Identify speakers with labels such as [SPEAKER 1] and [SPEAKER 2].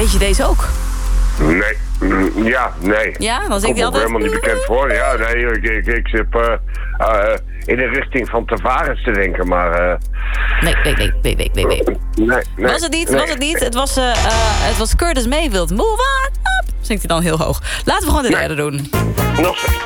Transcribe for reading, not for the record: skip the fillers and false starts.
[SPEAKER 1] Weet je deze ook?
[SPEAKER 2] Nee. Ja, nee.
[SPEAKER 1] Ja, dan zingt hij altijd...
[SPEAKER 2] helemaal niet bekend voor. Ja, nee, ik zit in de richting van Tavares te denken, maar...
[SPEAKER 1] Nee.
[SPEAKER 2] Nee.
[SPEAKER 1] Was het niet? Het was Curtis Mayfield. Move on up! Zingt hij dan heel hoog. Laten we gewoon de derde doen.
[SPEAKER 2] Nog steeds.